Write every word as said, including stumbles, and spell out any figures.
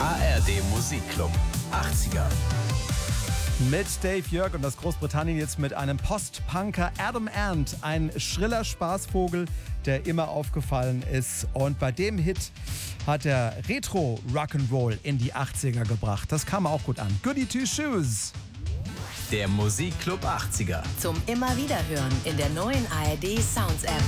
A R D Musikclub achtziger. Mit Dave Jörg und das Großbritannien jetzt mit einem Post-Punker Adam Ant. Ein schriller Spaßvogel, der immer aufgefallen ist. Und bei dem Hit hat er Retro-Rock'n'Roll in die achtziger gebracht. Das kam auch gut an. Goody Two Shoes. Der Musikclub achtziger. Zum immer wieder hören in der neuen A R D Sounds App.